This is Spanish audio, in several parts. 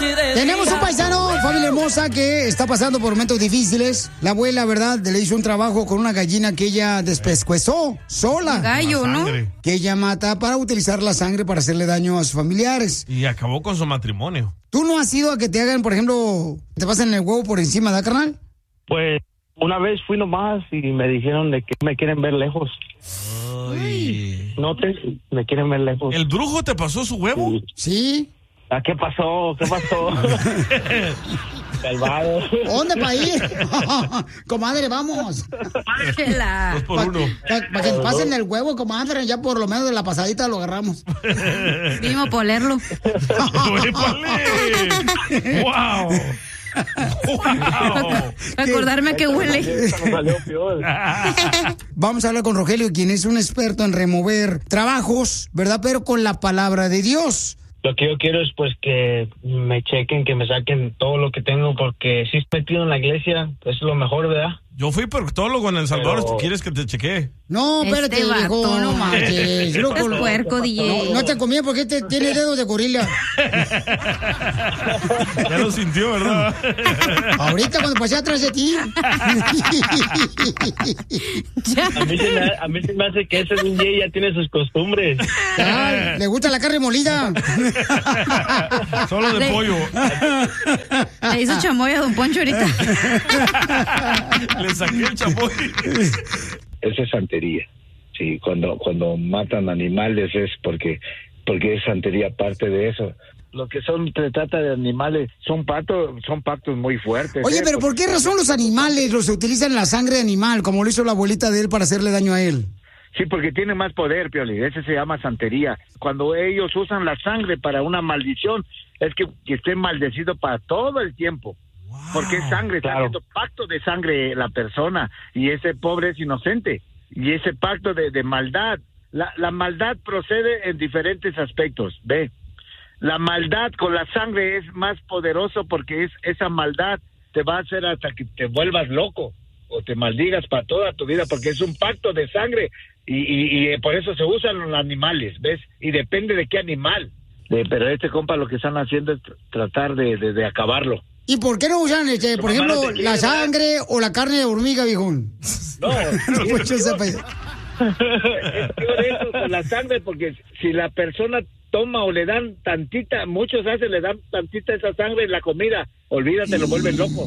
Tenemos un paisano, familia hermosa, que está pasando por momentos difíciles. La abuela, ¿verdad? Le hizo un trabajo con una gallina que ella despescuezó sola. Gallo, ¿no? Que ella mata para utilizar la sangre para hacerle daño a sus familiares. Y acabó con su matrimonio. ¿Tú no has ido a que te hagan, por ejemplo, te pasen el huevo por encima, ¿da, carnal? Pues una vez fui nomás y me dijeron de que me quieren ver lejos. Ay. No me quieren ver lejos. ¿El brujo te pasó su huevo? Sí. ¿A qué pasó? ¿Qué pasó? Salvado. ¿Dónde para ir? Comadre, vamos. 2 por 1. Para que nos pasen el huevo, comadre, ya por lo menos de la pasadita lo agarramos. Vinimos a polerlo. ¡Wow! ¡Wow! Acordarme que huele. Vamos a hablar con Rogelio, quien es un experto en remover trabajos, ¿verdad? Pero con la palabra de Dios. Lo que yo quiero es pues que me chequen, que me saquen todo lo que tengo, porque si estoy metido en la iglesia, es lo mejor, ¿verdad? Yo fui proctólogo en El Salvador, ¿tú quieres que te chequee? No, espérate, viejo, no manches. Es puerco, DJ. No te comí porque tiene dedos de gorila. Ya lo sintió, ¿verdad? Ahorita cuando pasé atrás de ti. A mí se me hace que ese DJ ya tiene sus costumbres. Ah, le gusta la carne molida. Solo de pollo. Le hizo chamoy a Don Poncho ahorita. Le saqué el chamoy. Eso es santería. Sí, cuando matan animales es porque es santería parte de eso. Lo que se trata de animales son pactos muy fuertes. Oye, pero ¿por qué razón los animales los utilizan la sangre de animal, como lo hizo la abuelita de él para hacerle daño a él? Sí, porque tiene más poder, Pioli. Ese se llama santería. Cuando ellos usan la sangre para una maldición, es que esté maldecido para todo el tiempo. Wow, porque es sangre, está haciendo pacto de sangre la persona, y ese pobre es inocente. Y ese pacto de maldad, la maldad procede en diferentes aspectos, ¿ve? La maldad con la sangre es más poderoso porque esa maldad te va a hacer hasta que te vuelvas loco o te maldigas para toda tu vida, porque es un pacto de sangre y por eso se usan los animales, ¿ves? Y depende de qué animal. Pero este compa lo que están haciendo es tratar de acabarlo. ¿Y por qué no usan, por ejemplo, la sangre o la carne de hormiga, viejón? No, es peor eso con la sangre, porque si la persona toma o le dan tantita, muchos le dan tantita esa sangre en la comida, olvídate, lo vuelven loco.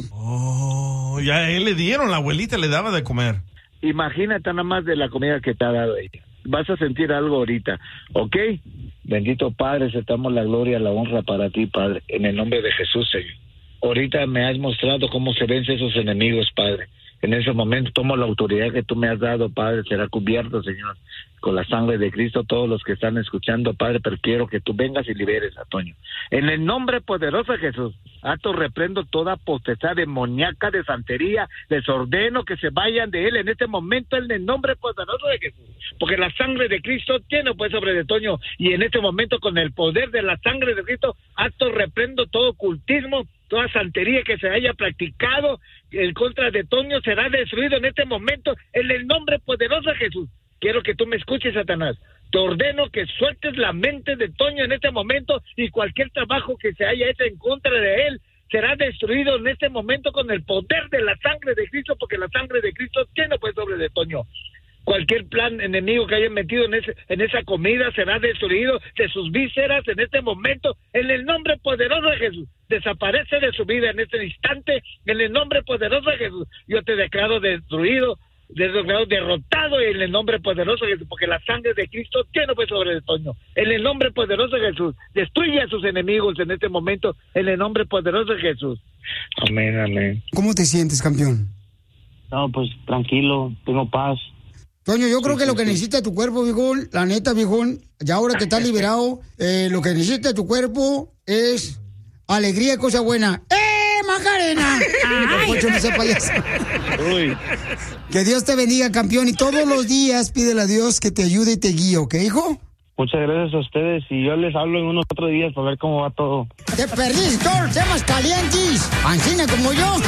Oh, ya a él le dieron, la abuelita le daba de comer. Imagínate nada más de la comida que te ha dado ella. Vas a sentir algo ahorita, ¿ok? Bendito Padre, aceptamos la gloria, la honra para ti, Padre, en el nombre de Jesús, Señor. Ahorita me has mostrado cómo se vencen esos enemigos, Padre. En ese momento tomo la autoridad que tú me has dado, Padre, será cubierto, Señor, con la sangre de Cristo, todos los que están escuchando, Padre, pero quiero que tú vengas y liberes a Toño. En el nombre poderoso de Jesús, reprendo toda potestad demoníaca de santería, les ordeno que se vayan de él en este momento, en el nombre poderoso de Jesús, porque la sangre de Cristo tiene pues sobre de Toño, y en este momento con el poder de la sangre de Cristo, reprendo todo ocultismo, toda santería que se haya practicado en contra de Toño será destruido en este momento en el nombre poderoso de Jesús. Quiero que tú me escuches, Satanás. Te ordeno que sueltes la mente de Toño en este momento, y cualquier trabajo que se haya hecho en contra de él será destruido en este momento con el poder de la sangre de Cristo, porque la sangre de Cristo tiene pues sobre de Toño. Cualquier plan enemigo que hayan metido en esa comida será destruido de sus vísceras en este momento, en el nombre poderoso de Jesús. Desaparece de su vida en este instante, en el nombre poderoso de Jesús. Yo te declaro destruido, declaro derrotado en el nombre poderoso de Jesús, porque la sangre de Cristo tiene pues sobre el Toño. En el nombre poderoso de Jesús, destruye a sus enemigos en este momento, en el nombre poderoso de Jesús. Amén, amén. ¿Cómo te sientes, campeón? No, pues tranquilo, tengo paz. Toño, yo creo que lo que necesita tu cuerpo, viejón, la neta, viejón, ya ahora que estás liberado, lo que necesita tu cuerpo es alegría y cosa buena. Macarena! Poncho, no sea payaso. Uy. Que Dios te bendiga, campeón, y todos los días pídele a Dios que te ayude y te guíe, ¿ok, hijo? Muchas gracias a ustedes, y yo les hablo en unos otros días para ver cómo va todo. Te perdiste todos los temas calientes, ancina como yo.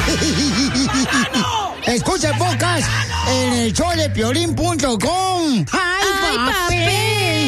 Escucha el podcast en el show de Piolín.com. ¡Ay, papi!